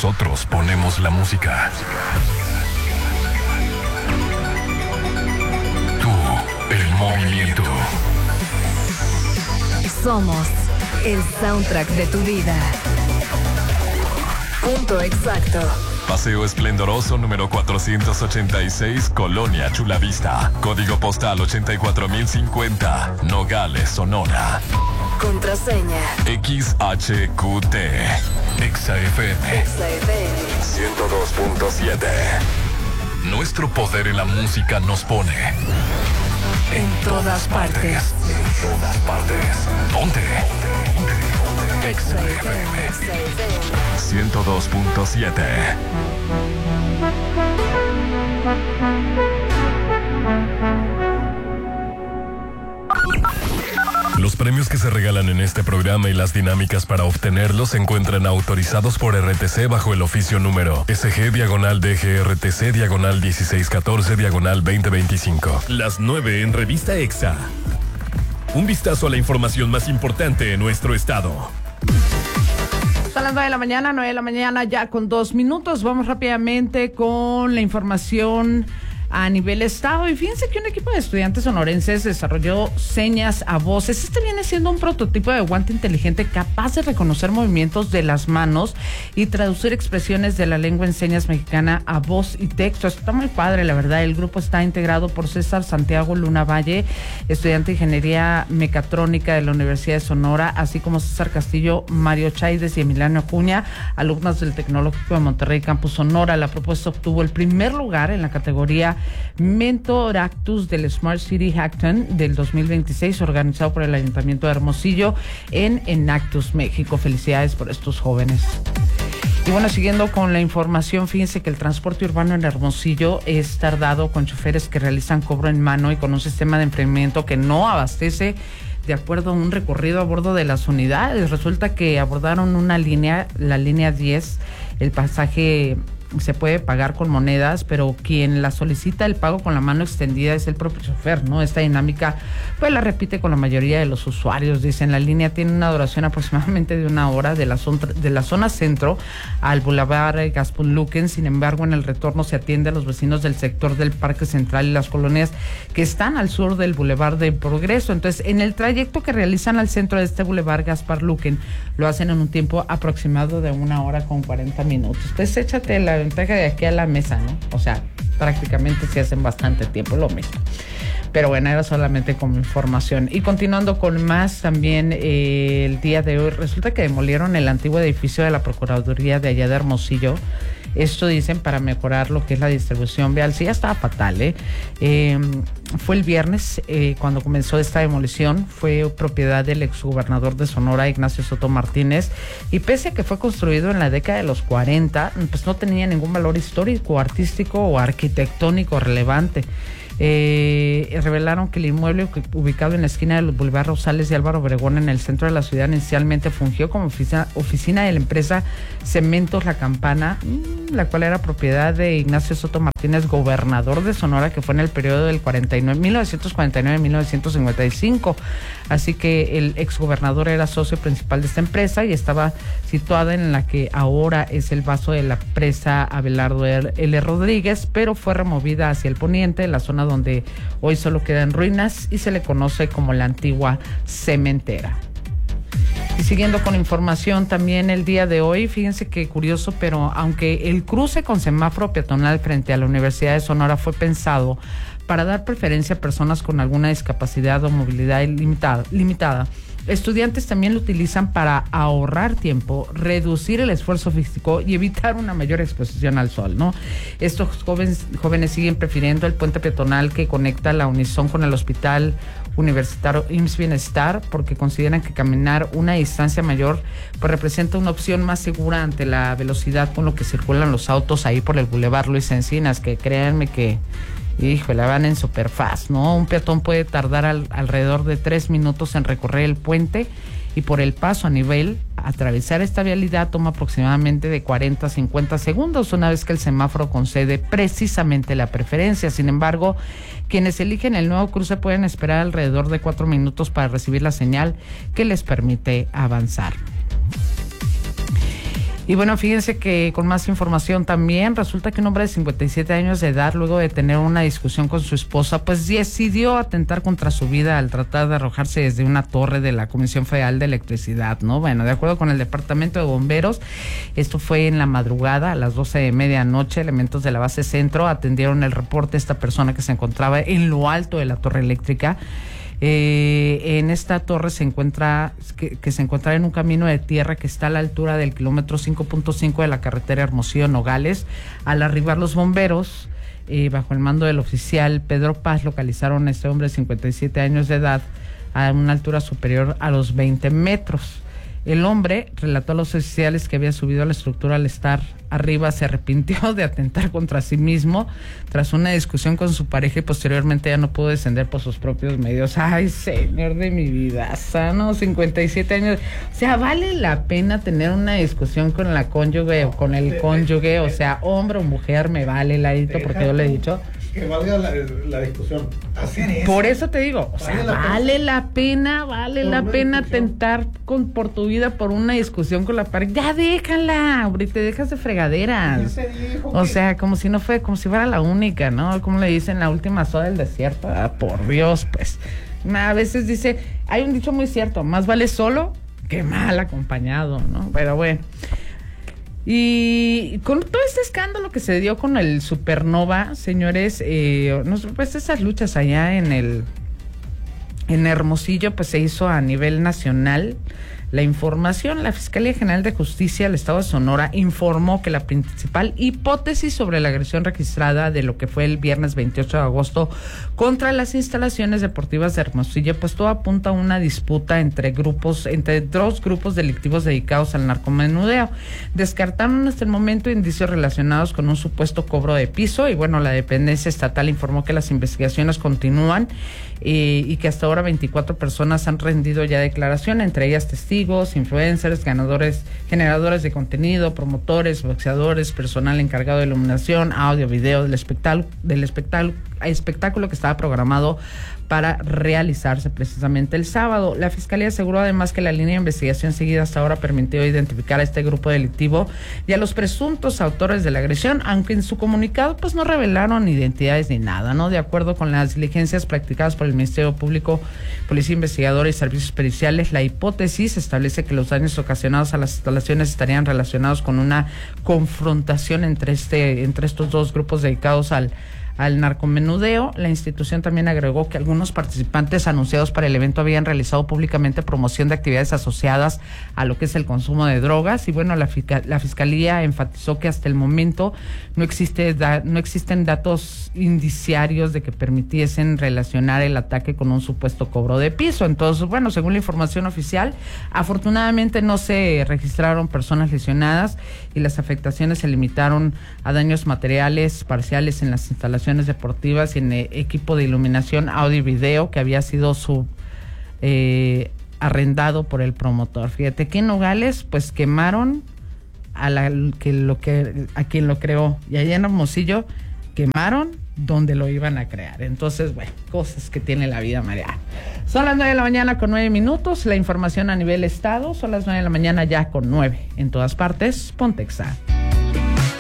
Nosotros ponemos la música. Tú, el movimiento. Somos el soundtrack de tu vida. Punto exacto. Paseo Esplendoroso número 486, Colonia Chulavista. Código postal 84050, Nogales, Sonora. Contraseña XHQT. XFM 102.7. Nuestro poder en la música nos pone en todas partes. En todas partes. Ponte. XFM 102.7. Los premios que se regalan en este programa y las dinámicas para obtenerlos se encuentran autorizados por RTC bajo el oficio número SG-DGRTC/1614/2025. Las 9 en Revista EXA. Un vistazo a la información más importante en nuestro estado. Son las 9 de la mañana ya con 2 minutos. Vamos rápidamente con la información a nivel estado. Y fíjense que un equipo de estudiantes sonorenses desarrolló señas a voces. Este viene siendo un prototipo de guante inteligente capaz de reconocer movimientos de las manos y traducir expresiones de la lengua en señas mexicana a voz y texto. Está muy padre, la verdad. El grupo está integrado por César Santiago Luna Valle, estudiante de Ingeniería Mecatrónica de la Universidad de Sonora, así como César Castillo, Mario Chaides y Emiliano Acuña, alumnas del Tecnológico de Monterrey, Campus Sonora. La propuesta obtuvo el primer lugar en la categoría Mentor Actus del Smart City Hackathon del 2026, organizado por el Ayuntamiento de Hermosillo en Enactus, México. Felicidades por estos jóvenes. Y bueno, siguiendo con la información, fíjense que el transporte urbano en Hermosillo es tardado con choferes que realizan cobro en mano y con un sistema de enfriamiento que no abastece de acuerdo a un recorrido a bordo de las unidades. Resulta que abordaron una línea, la línea 10, el pasaje se puede pagar con monedas, pero quien la solicita el pago con la mano extendida es el propio chofer, ¿no? Esta dinámica pues la repite con la mayoría de los usuarios. Dicen, la línea tiene una duración aproximadamente de 1 hora de la zona centro al Boulevard Gaspun-Luken. Sin embargo, en el retorno se atiende a los vecinos del sector del Parque Central y las colonias que están al sur del Boulevard de Progreso. Entonces, en el trayecto que realizan al centro de este Boulevard Gaspar-Luken, lo hacen en un tiempo aproximado de 1 hora con 40 minutos. Entonces, échate la ventaja de aquí a la mesa, ¿no? O sea, prácticamente se hacen bastante tiempo lo mismo. Pero bueno, era solamente como información. Y continuando con más, también el día de hoy resulta que demolieron el antiguo edificio de la Procuraduría de allá de Hermosillo. Esto dicen para mejorar lo que es la distribución vial. Sí, ya estaba fatal, ¿eh? Fue el viernes cuando comenzó esta demolición. Fue propiedad del exgobernador de Sonora, Ignacio Soto Martínez. Y pese a que fue construido en la década de los 40, pues no tenía ningún valor histórico, artístico o arquitectónico relevante. Revelaron que el inmueble ubicado en la esquina del Boulevard Rosales y Álvaro Obregón en el centro de la ciudad inicialmente fungió como oficina de la empresa Cementos La Campana, la cual era propiedad de Ignacio Soto Martínez, gobernador de Sonora, que fue en el periodo del 1949-1955. Así que el exgobernador era socio principal de esta empresa y estaba situada en la que ahora es el vaso de la presa Abelardo L. Rodríguez, pero fue removida hacia el poniente, en la zona donde hoy solo quedan ruinas y se le conoce como la antigua cementera. Y siguiendo con información también el día de hoy, fíjense que curioso, pero aunque el cruce con semáforo peatonal frente a la Universidad de Sonora fue pensado para dar preferencia a personas con alguna discapacidad o movilidad limitada, estudiantes también lo utilizan para ahorrar tiempo, reducir el esfuerzo físico y evitar una mayor exposición al sol, ¿no? Estos jóvenes siguen prefiriendo el puente peatonal que conecta la Unison con el Hospital Universitario IMSS Bienestar, porque consideran que caminar una distancia mayor pues representa una opción más segura ante la velocidad con lo que circulan los autos ahí por el Boulevard Luis Encinas, que créanme que híjole, van en super fast, ¿no? Un peatón puede tardar alrededor de 3 minutos en recorrer el puente, y por el paso a nivel, atravesar esta vialidad toma aproximadamente de 40 a 50 segundos, una vez que el semáforo concede precisamente la preferencia. Sin embargo, quienes eligen el nuevo cruce pueden esperar alrededor de 4 minutos para recibir la señal que les permite avanzar. Y bueno, fíjense que con más información también, resulta que un hombre de 57 años de edad, luego de tener una discusión con su esposa, pues decidió atentar contra su vida al tratar de arrojarse desde una torre de la Comisión Federal de Electricidad, ¿no? Bueno, de acuerdo con el Departamento de Bomberos, esto fue en la madrugada, a las 12:30 p.m, elementos de la base centro atendieron el reporte de esta persona que se encontraba en lo alto de la torre eléctrica. En esta torre se encuentra que se encuentra en un camino de tierra que está a la altura del kilómetro 5.5 de la carretera Hermosillo-Nogales. Al arribar los bomberos, bajo el mando del oficial Pedro Paz, localizaron a este hombre de 57 años de edad a una altura superior a los 20 metros. El hombre relató a los oficiales que había subido a la estructura. Al estar arriba se arrepintió de atentar contra sí mismo tras una discusión con su pareja y posteriormente ya no pudo descender por sus propios medios. Ay, señor de mi vida, sano, 57 años. O sea, vale la pena tener una discusión con la cónyuge o con el cónyuge, o sea, hombre o mujer, me vale, Larito, porque yo le he dicho que valga la discusión. Hacer eso. Por eso te digo, o sea, vale la pena atentar por tu vida por una discusión con la pareja. Ya déjala, ahorita te dejas de fregaderas. O sea, como si fuera la única, ¿no? Como le dicen, la última soda del desierto. Ah, por Dios, pues. A veces dice, hay un dicho muy cierto, más vale solo que mal acompañado, ¿no? Pero bueno. Y con todo este escándalo que se dio con el Supernova, señores, pues esas luchas allá en Hermosillo, pues se hizo a nivel nacional. La información, la Fiscalía General de Justicia del Estado de Sonora informó que la principal hipótesis sobre la agresión registrada de lo que fue el viernes 28 de agosto contra las instalaciones deportivas de Hermosillo, pues todo apunta a una disputa entre dos grupos delictivos dedicados al narcomenudeo. Descartaron hasta el momento indicios relacionados con un supuesto cobro de piso y bueno, la dependencia estatal informó que las investigaciones continúan y que hasta ahora 24 personas han rendido ya declaración, entre ellas testigos, influencers, generadores de contenido, promotores, boxeadores, personal encargado de iluminación, audio, video del espectáculo que estaba programado para realizarse precisamente el sábado. La Fiscalía aseguró además que la línea de investigación seguida hasta ahora permitió identificar a este grupo delictivo y a los presuntos autores de la agresión, aunque en su comunicado pues no revelaron identidades ni nada, ¿no? De acuerdo con las diligencias practicadas por el Ministerio Público, Policía Investigadora y Servicios Periciales, la hipótesis establece que los daños ocasionados a las instalaciones estarían relacionados con una confrontación entre estos dos grupos dedicados al narcomenudeo. La institución también agregó que algunos participantes anunciados para el evento habían realizado públicamente promoción de actividades asociadas a lo que es el consumo de drogas y bueno, la Fiscalía enfatizó que hasta el momento no existen datos indiciarios de que permitiesen relacionar el ataque con un supuesto cobro de piso. Entonces, bueno, según la información oficial, afortunadamente no se registraron personas lesionadas y las afectaciones se limitaron a daños materiales parciales en las instalaciones deportivas y en equipo de iluminación, audio y video que había sido arrendado por el promotor. Fíjate que en Nogales pues quemaron a quien lo creó y allá en Hermosillo quemaron donde lo iban a crear. Entonces, bueno, cosas que tiene la vida, María. Son las 9:09 a.m. La información a nivel estado, son las 9 a.m. ya con 9 en todas partes. Ponte Exa.